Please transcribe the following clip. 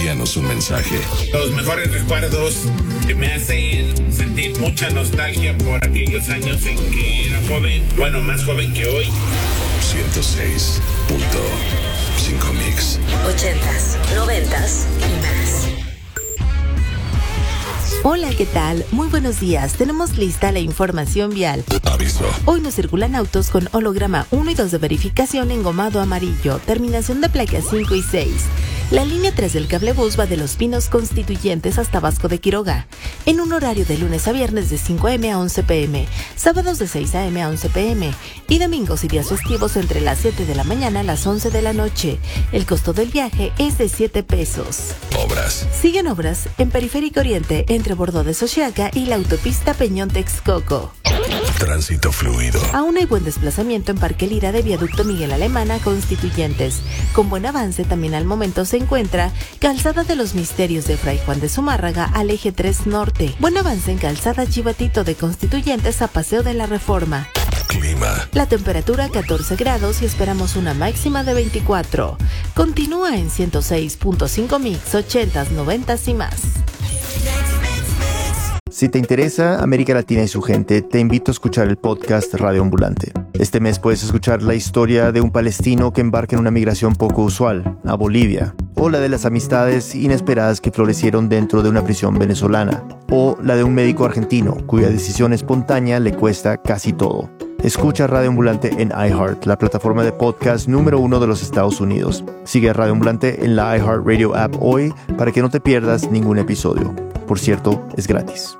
envíanos un mensaje. Los mejores recuerdos que me hacen sentir mucha nostalgia por aquellos años en que era joven, bueno, más joven que hoy. 106.5 Mix. 80s, 90s y más. Hola, ¿qué tal? Muy buenos días. Tenemos lista la información vial. Aviso. Hoy nos circulan autos con holograma 1 y 2 de verificación engomado amarillo, terminación de placas 5 y 6. La línea 3 del cablebús va de Los Pinos Constituyentes hasta Vasco de Quiroga, en un horario de lunes a viernes de 5 a.m. a 11 p.m., sábados de 6 a.m. a 11 p.m. y domingos y días festivos entre las 7 de la mañana a las 11 de la noche. El costo del viaje es de 7 pesos. Obras. Siguen obras en Periférico Oriente entre Bordo de Xochiaca y la autopista Peñón-Texcoco. Tránsito fluido. Aún hay buen desplazamiento en Parque Lira de Viaducto Miguel Alemán a Constituyentes. Con buen avance también al momento se encuentra Calzada de los Misterios de Fray Juan de Zumárraga al Eje 3 Norte. Buen avance en Calzada Chivatito de Constituyentes a Paseo de la Reforma. Clima. La temperatura 14 grados y esperamos una máxima de 24. Continúa en 106.5 Mix, 80s, 90s y más. Si te interesa América Latina y su gente, te invito a escuchar el podcast Radio Ambulante. Este mes puedes escuchar la historia de un palestino que embarca en una migración poco usual, a Bolivia, o la de las amistades inesperadas que florecieron dentro de una prisión venezolana, o la de un médico argentino cuya decisión espontánea le cuesta casi todo. Escucha Radio Ambulante en iHeart, la plataforma de podcast número 1 de los Estados Unidos. Sigue a Radio Ambulante en la iHeart Radio app hoy para que no te pierdas ningún episodio. Por cierto, es gratis.